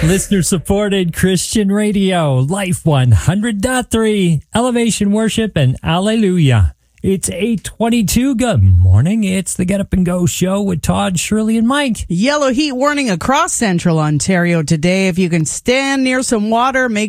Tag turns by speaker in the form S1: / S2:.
S1: Listener-supported Christian radio, Life 100.3, Elevation Worship, and Alleluia. It's 8:22. Good morning. It's the Get Up and Go show with Todd, Shirley, and Mike.
S2: Yellow heat warning across central Ontario today. If you can stand near some water, make